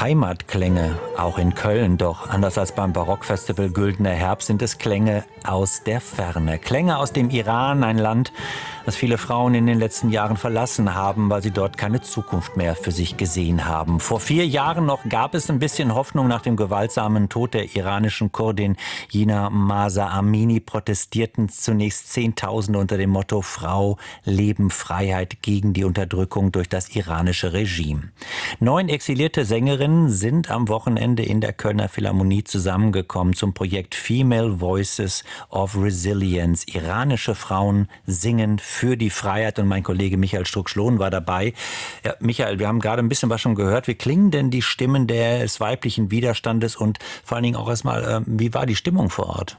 Heimatklänge, auch in Köln. Doch anders als beim Barockfestival Güldener Herbst sind es Klänge aus der Ferne. Klänge aus dem Iran, ein Land, das viele Frauen in den letzten Jahren verlassen haben, weil sie dort keine Zukunft mehr für sich gesehen haben. Vor 4 Jahren noch gab es ein bisschen Hoffnung. Nach dem gewaltsamen Tod der iranischen Kurdin Jina Mahsa Amini protestierten zunächst Zehntausende unter dem Motto Frau, Leben, Freiheit gegen die Unterdrückung durch das iranische Regime. 9 exilierte Sängerinnen sind am Wochenende in der Kölner Philharmonie zusammengekommen zum Projekt Female Voices of Resilience. Iranische Frauen singen für die Freiheit, und mein Kollege Michael Strux-Lohn war dabei. Ja, Michael, wir haben gerade ein bisschen was schon gehört. Wie klingen denn die Stimmen des weiblichen Widerstandes und vor allen Dingen auch erstmal, wie war die Stimmung vor Ort?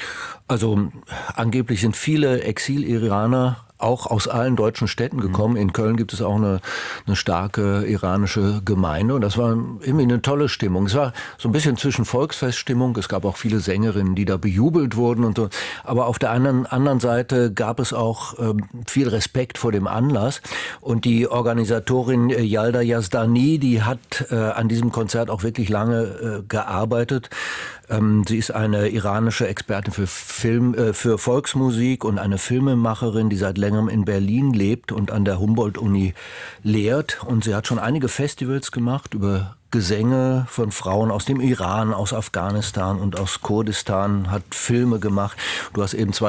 Also angeblich sind viele Exil-Iraner auch aus allen deutschen Städten gekommen. In Köln gibt es auch eine starke iranische Gemeinde und das war irgendwie eine tolle Stimmung. Es war so ein bisschen zwischen Volksfeststimmung. Es gab auch viele Sängerinnen, die da bejubelt wurden und so. Aber auf der anderen Seite gab es auch viel Respekt vor dem Anlass. Und die Organisatorin Yalda Yazdani, die hat an diesem Konzert auch wirklich lange gearbeitet. Sie ist eine iranische Expertin für Volksmusik und eine Filmemacherin, die seit längerem in Berlin lebt und an der Humboldt-Uni lehrt. Und sie hat schon einige Festivals gemacht über Gesänge von Frauen aus dem Iran, aus Afghanistan und aus Kurdistan, hat Filme gemacht. Du hast eben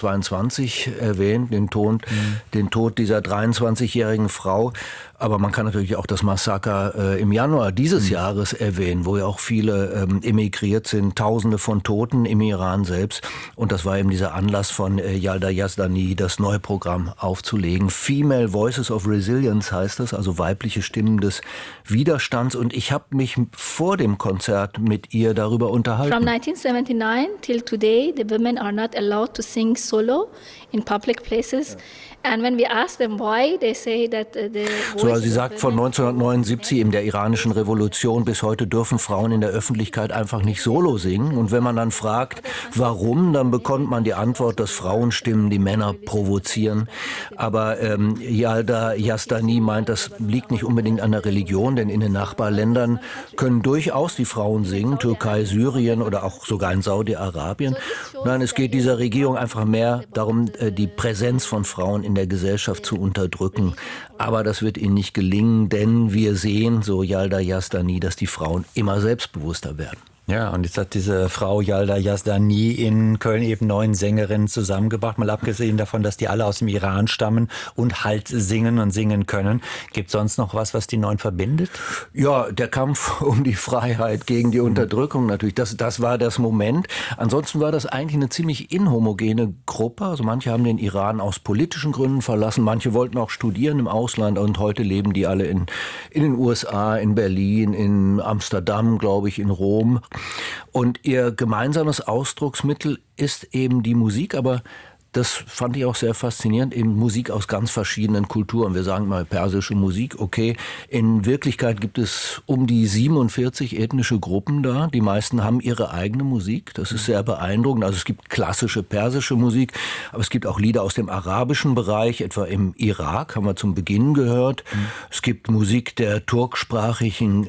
2022 erwähnt, den Tod dieser 23-jährigen Frau. Aber man kann natürlich auch das Massaker im Januar dieses Jahres erwähnen, wo ja auch viele emigriert sind, Tausende von Toten im Iran selbst. Und das war eben dieser Anlass von Yalda Yazdani, das neue Programm aufzulegen. Female Voices of Resilience heißt das, also weibliche Stimmen des Widerstands. Und ich habe mich vor dem Konzert mit ihr darüber unterhalten. From 1979 till today, the women are not allowed to sing solo in public places. And when we ask them why, they say that the also sie sagt, von 1979 in der iranischen Revolution bis heute dürfen Frauen in der Öffentlichkeit einfach nicht solo singen. Und wenn man dann fragt, warum, dann bekommt man die Antwort, dass Frauenstimmen die Männer provozieren. Aber Yalda Yazdani meint, das liegt nicht unbedingt an der Religion, denn in den Nachbarländern können durchaus die Frauen singen, Türkei, Syrien oder auch sogar in Saudi-Arabien. Nein, es geht dieser Regierung einfach mehr darum, die Präsenz von Frauen in der Gesellschaft zu unterdrücken. Aber das wird ihnen nicht gelingen, denn wir sehen, so Yalda Yazdani, dass die Frauen immer selbstbewusster werden. Ja, und jetzt hat diese Frau Yalda Yazdani in Köln eben 9 Sängerinnen zusammengebracht. Mal abgesehen davon, dass die alle aus dem Iran stammen und halt singen und singen können. Gibt es sonst noch was die 9 verbindet? Ja, der Kampf um die Freiheit gegen die Unterdrückung natürlich. Das war das Moment. Ansonsten war das eigentlich eine ziemlich inhomogene Gruppe. Also manche haben den Iran aus politischen Gründen verlassen. Manche wollten auch studieren im Ausland. Und heute leben die alle in den USA, in Berlin, in Amsterdam, glaube ich, in Rom. Und ihr gemeinsames Ausdrucksmittel ist eben die Musik, aber das fand ich auch sehr faszinierend, eben Musik aus ganz verschiedenen Kulturen. Wir sagen mal persische Musik, okay. In Wirklichkeit gibt es um die 47 ethnische Gruppen da. Die meisten haben ihre eigene Musik. Das ist sehr beeindruckend. Also es gibt klassische persische Musik, aber es gibt auch Lieder aus dem arabischen Bereich, etwa im Irak, haben wir zum Beginn gehört. Es gibt Musik der turksprachigen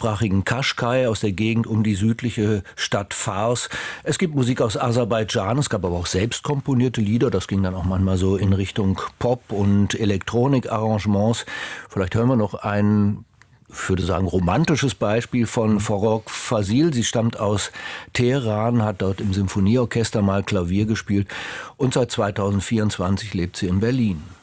Kaschkai aus der Gegend um die südliche Stadt Fars. Es gibt Musik aus Aserbaidschan, es gab aber auch selbst komponierte Lieder, das ging dann auch manchmal so in Richtung Pop- und Elektronik-Arrangements. Vielleicht hören wir noch ein, ich würde sagen, romantisches Beispiel von Forog Fasil. Sie stammt aus Teheran, hat dort im Symphonieorchester mal Klavier gespielt und seit 2024 lebt sie in Berlin.